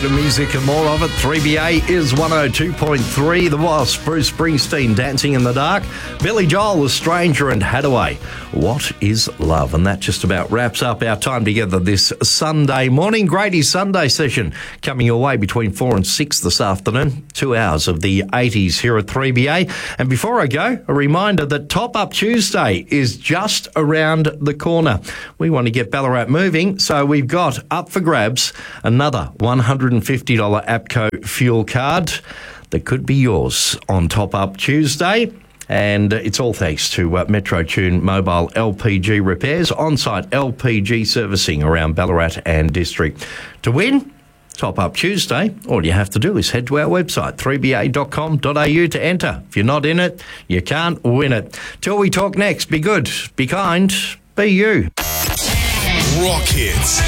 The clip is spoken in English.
bit of music and more of it. 3BA is 102.3. The Wasp, Bruce Springsteen, Dancing in the Dark. Billy Joel, The Stranger, and Hadaway, What is Love? And that just about wraps up our time together this Sunday morning. Grady's Sunday session coming your way between 4 and 6 this afternoon. 2 hours of the 80s here at 3BA. And before I go, a reminder that Top Up Tuesday is just around the corner. We want to get Ballarat moving, so we've got up for grabs another $150 APCO fuel card that could be yours on Top Up Tuesday. And it's all thanks to MetroTune Mobile LPG repairs, on-site LPG servicing around Ballarat and District. To win Top Up Tuesday, all you have to do is head to our website, 3ba.com.au to enter. If you're not in it, you can't win it. Till we talk next, be good, be kind, be you. Rock Hits.